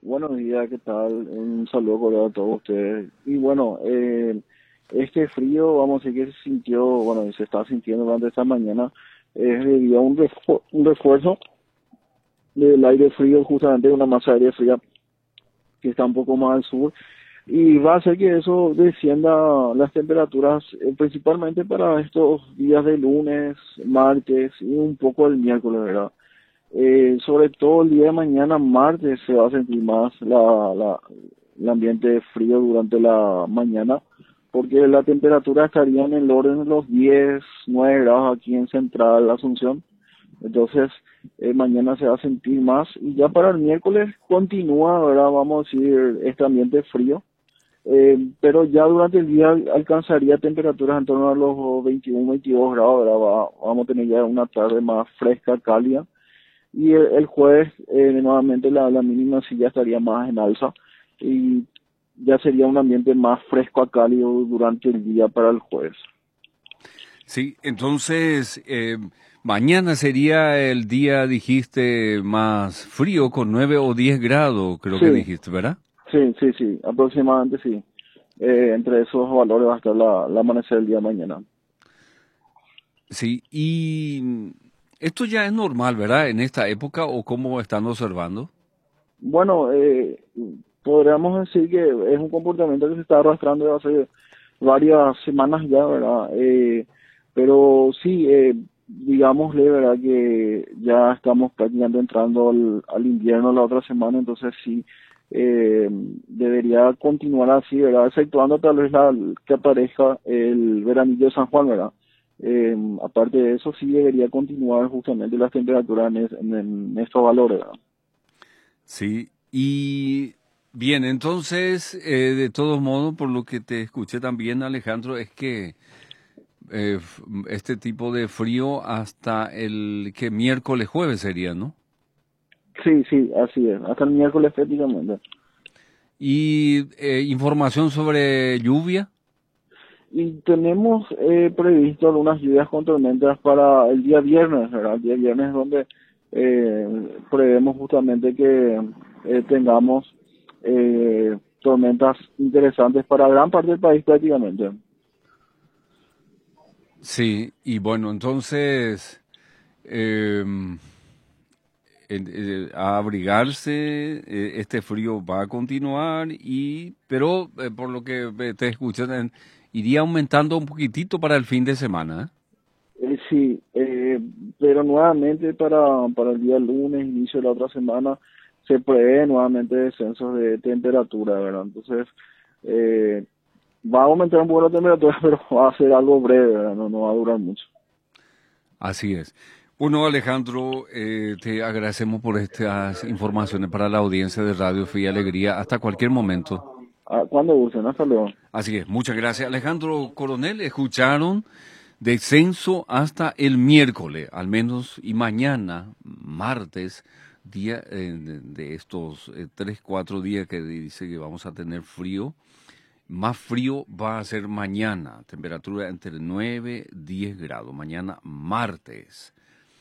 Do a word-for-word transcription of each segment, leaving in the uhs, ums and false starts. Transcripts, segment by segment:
Buenos días, ¿qué tal? Un saludo cordial a todos ustedes. Y bueno, eh, este frío, vamos a decir que se sintió, bueno, y se está sintiendo durante esta mañana, es debido a un, refu- un refuerzo del aire frío, justamente de una masa de aire fría que está un poco más al sur, y va a hacer que eso descienda las temperaturas, eh, principalmente para estos días de lunes, martes y un poco el miércoles, ¿verdad? Eh, sobre todo el día de mañana, martes, se va a sentir más la, la, el ambiente frío durante la mañana, porque la temperatura estaría en el orden de los diez nueve grados aquí en Central Asunción. Entonces, eh, mañana se va a sentir más y ya para el miércoles continúa, ¿verdad? Vamos a decir, este ambiente frío. Eh, pero ya durante el día alcanzaría temperaturas en torno a los veintiuno veintidós grados, ¿verdad? Va- vamos a tener ya una tarde más fresca, cálida y el, el jueves eh, nuevamente la, la mínima sí ya estaría más en alza y ya sería un ambiente más fresco a cálido durante el día para el jueves. Sí, entonces eh, mañana sería el día, dijiste, más frío con nueve o diez grados, creo que Sí, dijiste, ¿verdad? sí, sí, sí, aproximadamente sí. Eh, entre esos valores va a estar la, la amanecer del día de mañana. Sí, y mm, esto ya es normal, ¿verdad? En esta época o cómo están observando. Bueno, eh, podríamos decir que es un comportamiento que se está arrastrando desde hace varias semanas ya, ¿verdad? Eh, pero sí, eh, digámosle, ¿verdad? Que ya estamos prácticamente entrando al, al invierno la otra semana, entonces sí, eh, debería continuar así, ¿verdad? Exceptuando tal vez la, que aparezca el veranillo de San Juan, ¿verdad? Eh, aparte de eso, sí debería continuar justamente las temperaturas en, es- en, en estos valores, ¿verdad? Sí, y bien, entonces, eh, de todos modos, por lo que te escuché también, Alejandro, es que eh, f- este tipo de frío hasta el que miércoles, jueves sería, ¿no? Sí, sí, así es. Hasta el miércoles prácticamente. Y eh, información sobre lluvia. Y tenemos eh, previsto algunas lluvias con tormentas para el día viernes, ¿verdad? El día viernes donde eh, prevemos justamente que eh, tengamos eh, tormentas interesantes para gran parte del país prácticamente. Sí, y bueno, entonces em, en- eh, a abrigarse, eh, este frío va a continuar, y pero eh, por lo que eh, te escuchan, iría aumentando un poquitito para el fin de semana, ¿eh? Eh, sí, eh, pero nuevamente para, para el día lunes, inicio de la otra semana, se prevé nuevamente descensos de temperatura, ¿verdad? Entonces, eh, va a aumentar un poco la temperatura, pero va a ser algo breve, ¿verdad? No, no va a durar mucho. Así es. Bueno, Alejandro, eh, te agradecemos por estas informaciones para la audiencia de Radio Fe y Alegría. Hasta cualquier momento. Ah, cuando gusten, hasta luego. Así es, muchas gracias. Alejandro Coronel, escucharon descenso hasta el miércoles, al menos, y mañana, martes, día eh, de, de estos eh, tres, cuatro días que dice que vamos a tener frío. Más frío va a ser mañana, temperatura entre nueve y diez grados, mañana martes.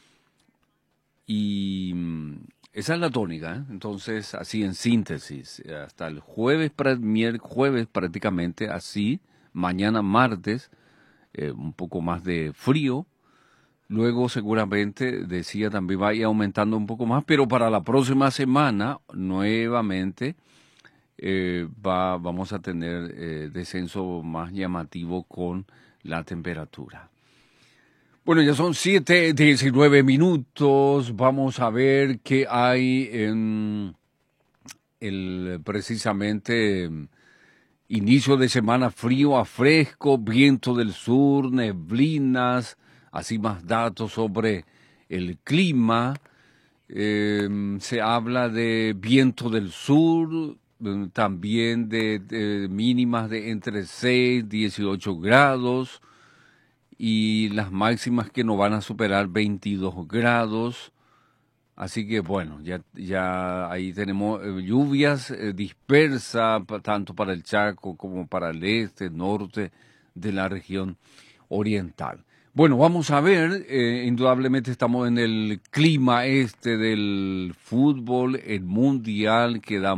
Y mm, esa es la tónica, ¿eh? Entonces, así en síntesis, eh, hasta el jueves, pra- mier- jueves prácticamente así, mañana martes, eh, un poco más de frío. Luego seguramente, decía, también va a ir aumentando un poco más, pero para la próxima semana, nuevamente, eh, va, vamos a tener eh, descenso más llamativo con la temperatura. Bueno, ya son siete diecinueve minutos. Vamos a ver qué hay en el precisamente em, inicio de semana, frío a fresco, viento del sur, neblinas, así más datos sobre el clima. Em, se habla de viento del sur, em, también de, de mínimas de entre seis y dieciocho grados, y las máximas que no van a superar veintidós grados. Así que bueno, ya, ya ahí tenemos eh, lluvias eh, dispersas, pa- tanto para el Chaco como para el este, norte de la región oriental. Bueno, vamos a ver, eh, indudablemente estamos en el clima este del fútbol, el mundial, que da